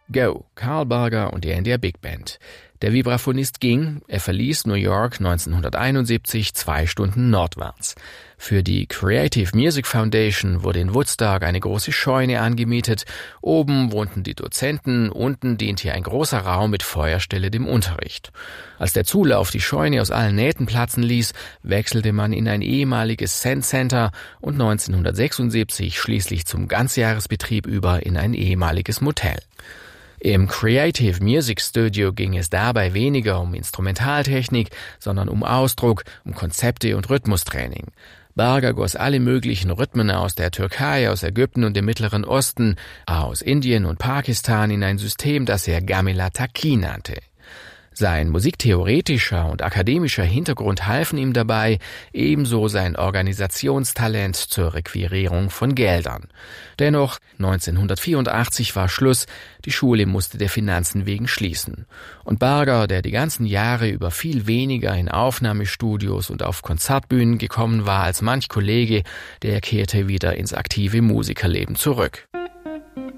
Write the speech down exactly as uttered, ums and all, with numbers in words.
Go, Carl Barger und er in der Big Band. Der Vibraphonist ging, er verließ New York neunzehnhunderteinundsiebzig zwei Stunden nordwärts. Für die Creative Music Foundation wurde in Woodstock eine große Scheune angemietet. Oben wohnten die Dozenten, unten diente ein großer Raum mit Feuerstelle dem Unterricht. Als der Zulauf die Scheune aus allen Nähten platzen ließ, wechselte man in ein ehemaliges Sand Center und neunzehnhundertsechsundsiebzig schließlich zum Ganzjahresbetrieb über in ein ehemaliges Motel. Im Creative Music Studio ging es dabei weniger um Instrumentaltechnik, sondern um Ausdruck, um Konzepte und Rhythmustraining. Barger goss alle möglichen Rhythmen aus der Türkei, aus Ägypten und dem Mittleren Osten, aus Indien und Pakistan in ein System, das er Gamila Taki nannte. Sein musiktheoretischer und akademischer Hintergrund halfen ihm dabei, ebenso sein Organisationstalent zur Requirierung von Geldern. Dennoch, neunzehnhundertvierundachtzig war Schluss, die Schule musste der Finanzen wegen schließen. Und Barger, der die ganzen Jahre über viel weniger in Aufnahmestudios und auf Konzertbühnen gekommen war als manch Kollege, der kehrte wieder ins aktive Musikerleben zurück.